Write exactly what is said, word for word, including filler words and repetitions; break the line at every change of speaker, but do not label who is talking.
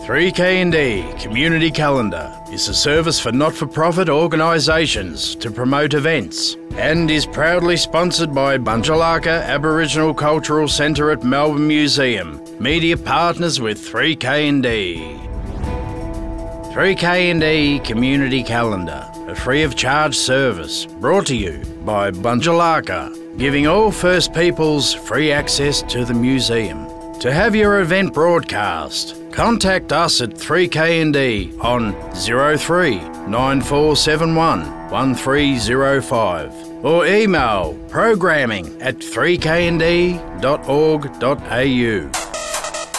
three K and D Community Calendar is a service for not-for-profit organisations to promote events and is proudly sponsored by Bunjalaka Aboriginal Cultural Centre at Melbourne Museum, media partners with three K and D. three K and D Community Calendar, a free of charge service brought to you by Bunjalaka, giving all First Peoples free access to the museum. To have your event broadcast, contact us at three K and D on zero three nine four seven one one three zero five or email programming at three K and D dot org dot A U.